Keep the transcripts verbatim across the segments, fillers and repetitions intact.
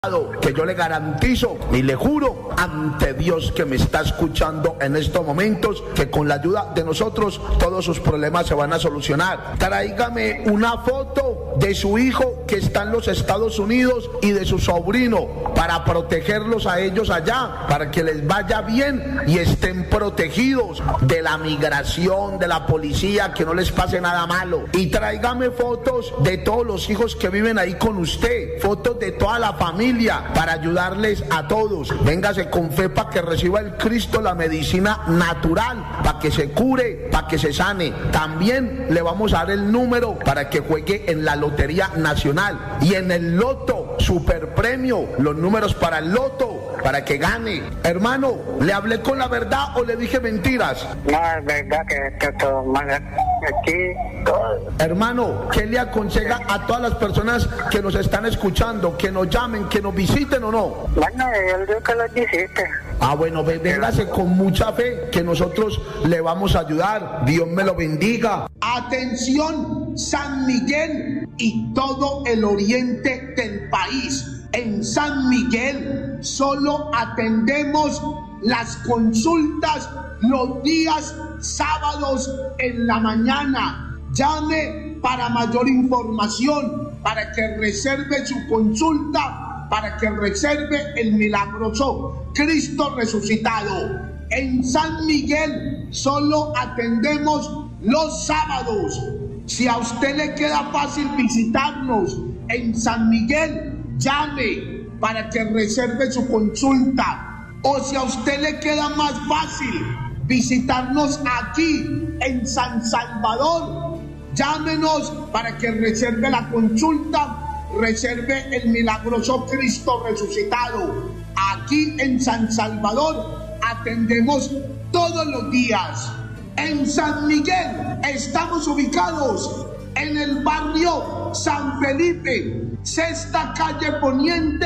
Que yo le garantizo y le juro ante Dios que me está escuchando en estos momentos que con la ayuda de nosotros todos sus problemas se van a solucionar. Tráigame una foto de su hijo que está en los Estados Unidos y de su sobrino para protegerlos a ellos allá, para que les vaya bien y estén protegidos de la migración, de la policía, que no les pase nada malo. Y tráigame fotos de todos los hijos que viven ahí con usted, fotos de toda la familia, para ayudarles a todos. Véngase con fe para que reciba el Cristo la medicina natural, para que se cure, para que se sane. También le vamos a dar el número para que juegue en la Lotería Nacional y en el Loto Super Premio, los números para el Loto, para que gane. Hermano, ¿le hablé con la verdad o le dije mentiras? No, es verdad que, que todo mal aquí, todo. Hermano, ¿qué le aconseja a todas las personas que nos están escuchando, que nos llamen, que nos visiten o no? Bueno, yo digo que los visite. Ah, bueno, véngase con mucha fe, que nosotros le vamos a ayudar. Dios me lo bendiga. Atención, San Miguel y todo el oriente del país. En San Miguel solo atendemos las consultas los días sábados en la mañana. Llame para mayor información, para que reserve su consulta, para que reserve el milagroso Cristo resucitado. En San Miguel solo atendemos los sábados. Si a usted le queda fácil visitarnos en San Miguel, llame para que reserve su consulta. O si a usted le queda más fácil visitarnos aquí en San Salvador, llámenos para que reserve la consulta, reserve el milagroso Cristo resucitado. Aquí en San Salvador atendemos todos los días. En San Miguel estamos ubicados en el barrio San Felipe, sexta calle poniente,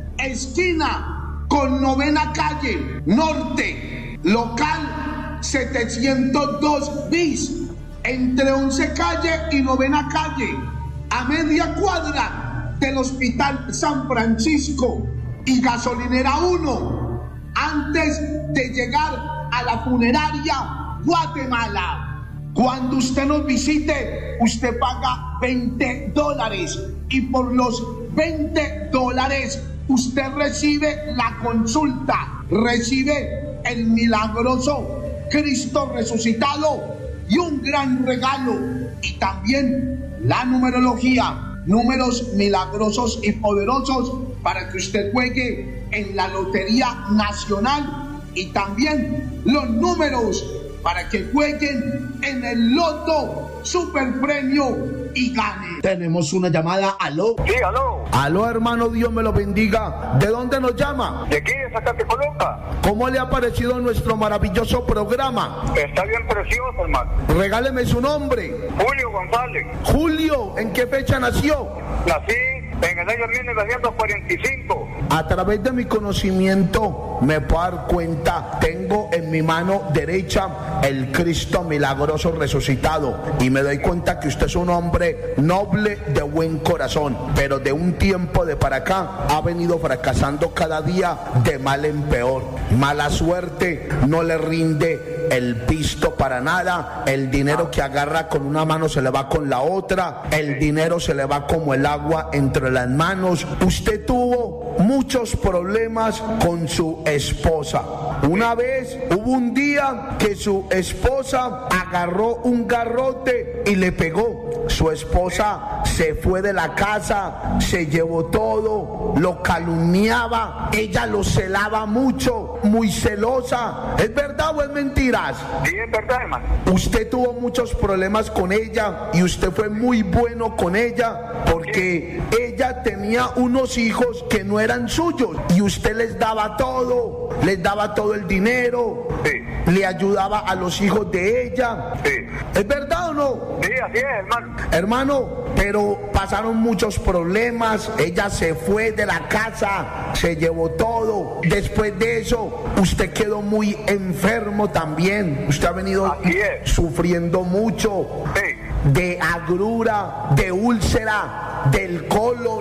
esquina con novena calle norte, local setecientos dos bis, entre once calle y novena calle, a media cuadra del Hospital San Francisco y gasolinera uno, antes de llegar a la funeraria Guatemala. Cuando usted nos visite, usted paga veinte dólares y por los veinte dólares usted recibe la consulta, recibe el milagroso Cristo resucitado y un gran regalo, y también la numerología, números milagrosos y poderosos para que usted juegue en la Lotería Nacional, y también los números para que jueguen en el Loto Super Premio y gane. Tenemos una llamada. Aló. Sí, aló. Aló, hermano, Dios me lo bendiga. ¿De dónde nos llama? De aquí, de Zacatecoluca. ¿Cómo le ha parecido nuestro maravilloso programa? Está bien precioso, hermano. Regáleme su nombre. Julio González. Julio, ¿en qué fecha nació? Nací en el año mil novecientos cuarenta y cinco. A través de mi conocimiento me puedo dar cuenta, tengo en mi mano derecha el Cristo milagroso resucitado, y me doy cuenta que usted es un hombre noble, de buen corazón, pero de un tiempo de para acá ha venido fracasando cada día de mal en peor. Mala suerte, no le rinde el pisto para nada, el dinero que agarra con una mano se le va con la otra, el dinero se le va como el agua entre las manos. Usted tuvo muchos problemas con su esposa. Una vez hubo un día que su esposa agarró un garrote y le pegó. Su esposa se fue de la casa, se llevó todo, lo calumniaba, ella lo celaba mucho, muy celosa. ¿Es verdad o es mentiras? Sí, es verdad, hermano. Usted tuvo muchos problemas con ella y usted fue muy bueno con ella, porque ella tenía unos hijos que no eran suyos y usted les daba todo, les daba todo el dinero, sí, le ayudaba a los hijos de ella. Sí. ¿Es verdad o no? Sí, así es, hermano. Hermano, pero pasaron muchos problemas, ella se fue de la casa, se llevó todo. Después de eso, usted quedó muy enfermo también. Usted ha venido sufriendo mucho. Sí. De agrura, de úlcera, del colon,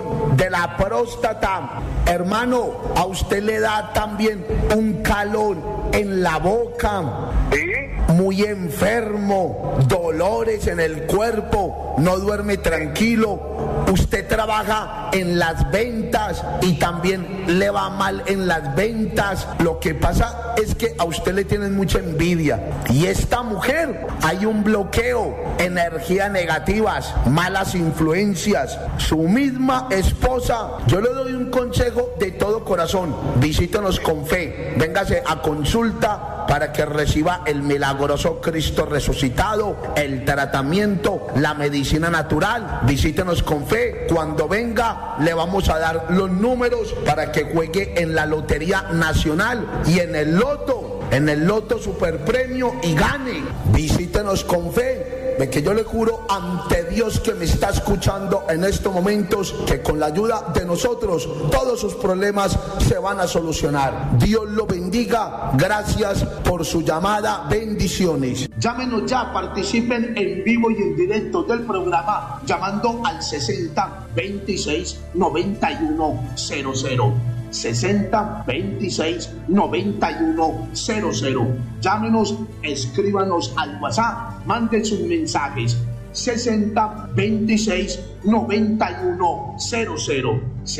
de la próstata. Hermano, a usted le da también un calor en la boca. ¿Sí? Muy enfermo, dolores en el cuerpo, no duerme tranquilo. Usted trabaja en las ventas y también le va mal en las ventas. Lo que pasa es que a usted le tienen mucha envidia. Y esta mujer, hay un bloqueo, energías negativas, malas influencias. Su misma esposa, yo le doy un consejo de todo corazón: visítenos con fe, véngase a consulta para que reciba el milagroso Cristo resucitado, el tratamiento, la medicina natural. Visítenos con fe. Cuando venga, le vamos a dar los números para que juegue en la Lotería Nacional y en el Loto, en el Loto Superpremio y gane. Visítenos con fe. De que yo le juro ante Dios que me está escuchando en estos momentos, que con la ayuda de nosotros todos sus problemas se van a solucionar. Dios lo bendiga. Gracias por su llamada. Bendiciones. Llámenos ya, participen en vivo y en directo del programa llamando al sesenta veintiséis noventa y uno cero cero. sesenta veintiséis noventa y uno cero cero. Llámenos, escríbanos al WhatsApp, manden sus mensajes. sesenta veintiséis noventa y uno cero cero.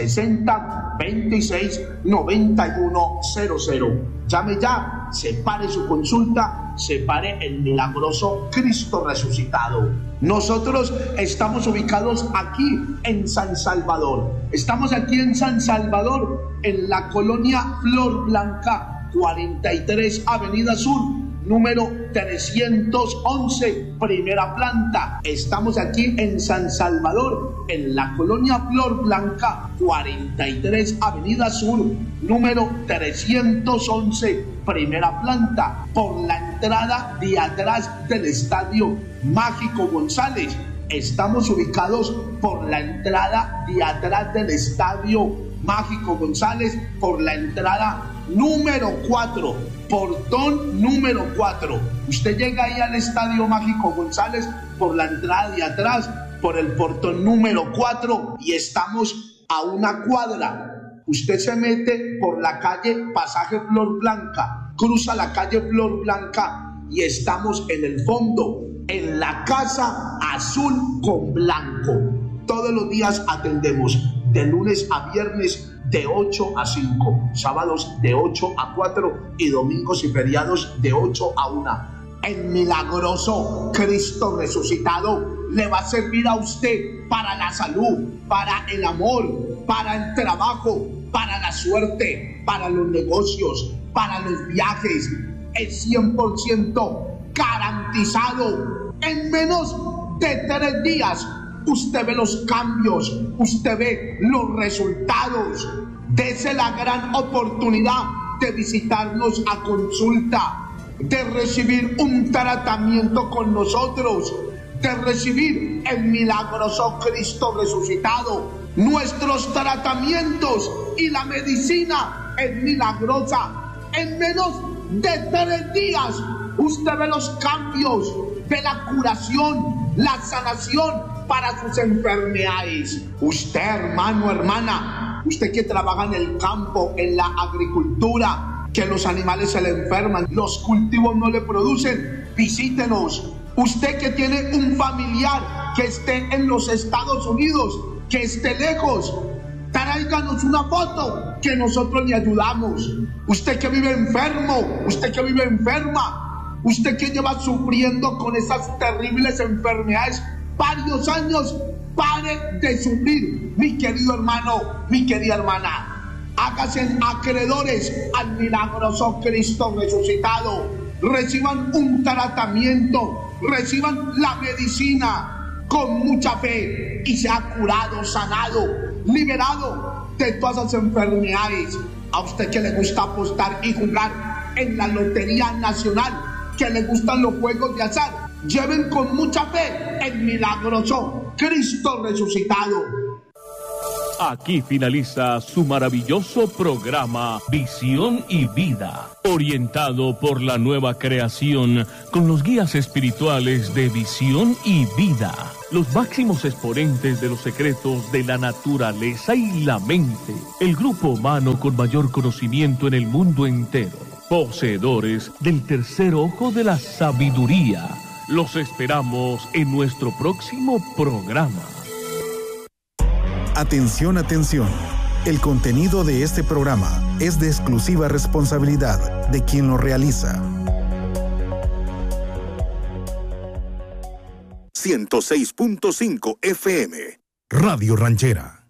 sesenta veintiséis noventa y uno cero cero. Llame ya, separe su consulta, separe el milagroso Cristo resucitado. Nosotros estamos ubicados aquí en San Salvador. Estamos aquí en San Salvador, en la colonia Flor Blanca, cuarenta y tres Avenida Sur, número trescientos once, primera planta. Estamos aquí en San Salvador, en la colonia Flor Blanca, cuarenta y tres Avenida Sur, número trescientos once, primera planta, por la entrada de atrás del Estadio Mágico González. Estamos ubicados por la entrada de atrás del Estadio Mágico González, por la entrada número cuatro, portón número cuatro. Usted llega ahí al Estadio Mágico González por la entrada de atrás, por el portón número cuatro, y estamos a una cuadra. Usted se mete por la calle Pasaje Flor Blanca, cruza la calle Flor Blanca y estamos en el fondo, en la Casa Azul con Blanco. Todos los días atendemos de lunes a viernes de ocho a cinco, sábados de ocho a cuatro y domingos y feriados de ocho a una. El milagroso Cristo resucitado le va a servir a usted para la salud, para el amor, para el trabajo, para la suerte, para los negocios, para los viajes. Es cien por ciento garantizado. En menos de tres días usted ve los cambios, usted ve los resultados. Dese la gran oportunidad de visitarnos a consulta, de recibir un tratamiento con nosotros, de recibir el milagroso Cristo resucitado. Nuestros tratamientos y la medicina es milagrosa. En menos de tres días usted ve los cambios, ve la curación, la sanación para sus enfermedades. Usted, hermano, hermana, usted que trabaja en el campo, en la agricultura, que los animales se le enferman, los cultivos no le producen, visítenos. Usted que tiene un familiar que esté en los Estados Unidos, que esté lejos, tráiganos una foto que nosotros le ayudamos. Usted que vive enfermo, usted que vive enferma, usted que lleva sufriendo con esas terribles enfermedades varios años, pare de sufrir, mi querido hermano, mi querida hermana. Háganse acreedores al milagroso Cristo resucitado. Reciban un tratamiento, reciban la medicina con mucha fe y sea curado, sanado, liberado de todas las enfermedades. A usted que le gusta apostar y jugar en la Lotería Nacional, que le gustan los juegos de azar, lleven con mucha fe el milagroso Cristo resucitado. Aquí finaliza su maravilloso programa Visión y Vida, orientado por la nueva creación con los guías espirituales de Visión y Vida. los máximos exponentes de los secretos de la naturaleza y la mente, el grupo humano con mayor conocimiento en el mundo entero, poseedores del tercer ojo de la sabiduría. Los esperamos en nuestro próximo programa. Atención, atención. El contenido de este programa es de exclusiva responsabilidad de quien lo realiza. ciento seis punto cinco F M Radio Ranchera.